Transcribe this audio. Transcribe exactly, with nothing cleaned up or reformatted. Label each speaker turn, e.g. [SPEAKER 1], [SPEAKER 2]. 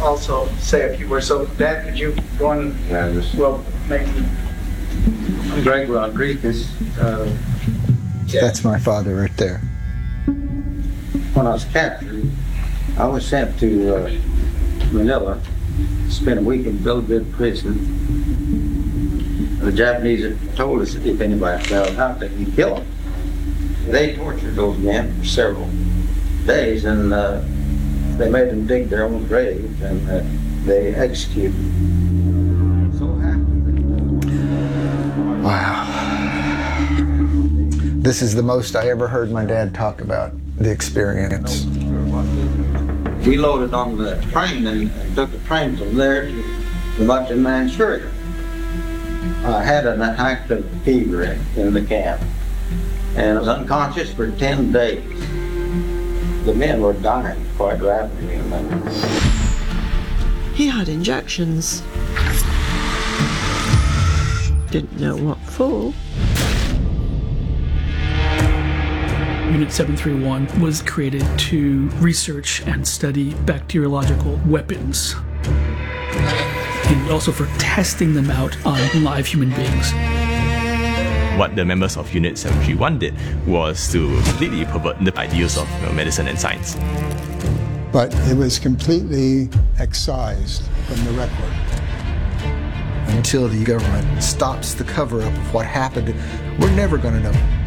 [SPEAKER 1] also say a few words. So, Dad, could you go on?
[SPEAKER 2] Yeah, this,
[SPEAKER 1] well, maybe.
[SPEAKER 2] I'm Greg Rodriguez. Uh,
[SPEAKER 3] That's my father right there.
[SPEAKER 2] when I was captured, I was sent to uh, Manila, spent a week in Bilibid prison. The Japanese had told us that if anybody found out, they could kill them. They tortured those men for several days, and uh, they made them dig their own graves, and uh, they executed them. So happened.
[SPEAKER 3] Wow. This is the most I ever heard my dad talk about the experience.
[SPEAKER 2] We loaded on the train and, and took the train from there to the bunch in Manchuria. I had an active fever in, in the camp, and I was unconscious for ten days. The men were dying quite rapidly.
[SPEAKER 4] He had injections. Didn't know what for.
[SPEAKER 5] Unit seven three one was created to research and study bacteriological weapons, and also for testing them out on live human beings.
[SPEAKER 6] What the members of Unit seven three one did was to completely pervert the ideals of you know, medicine and science.
[SPEAKER 7] But it was completely excised from the record.
[SPEAKER 3] Until the government stops the cover-up of what happened, we're never going to know.